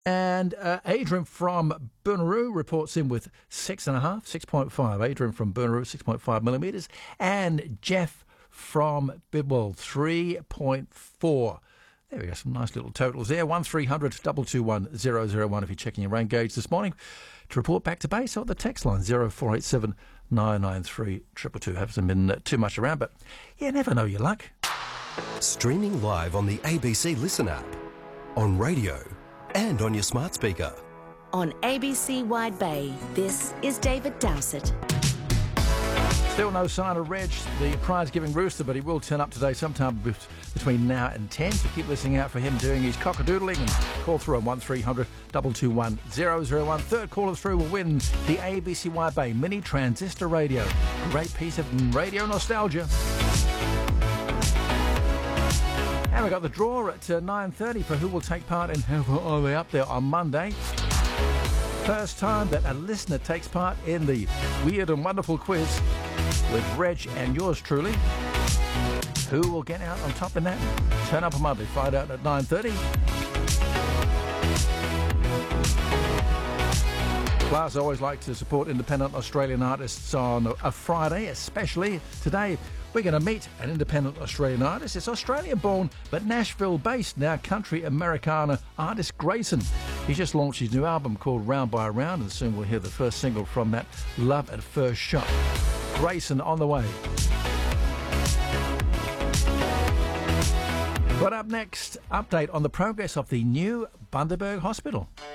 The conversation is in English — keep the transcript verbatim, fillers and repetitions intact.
And uh, Adrian from Bunuroo reports in with six and a half, six point five. Adrian from Bunuroo, six point five millimetres. And Jeff from Bidwell, three point four. There we go, some nice little totals there. one three hundred two two one zero zero one if you're checking your rain gauge this morning. To report back to base on the text line, zero four eight seven nine nine three two two two. Hasn't been uh, too much around, but you never know your luck. Streaming live on the A B C Listen app, on radio and on your smart speaker. On A B C Wide Bay, this is David Dowsett. Still no sign of Reg, the prize-giving rooster, but he will turn up today sometime be- between now and ten. So keep listening out for him doing his cockadoodling and call through on one three hundred two two one zero zero one. Third caller through will win the A B C Wide Bay Mini Transistor Radio. Great piece of radio nostalgia. And we got the draw at uh, nine thirty for who will take part in How Far Are They Up There on Monday. First time that a listener takes part in the weird and wonderful quiz with Reg and yours truly. Who will get out on top in that? Turn up on Monday, find out at nine thirty. Plus, I always like to support independent Australian artists on a Friday, especially today. We're going to meet an independent Australian artist. It's Australian-born but Nashville-based, now country Americana artist Grayson. He just launched his new album called Round by Round, and soon we'll hear the first single from that, Love at First Shot. Grayson on the way. But up next, update on the progress of the new Bundaberg Hospital.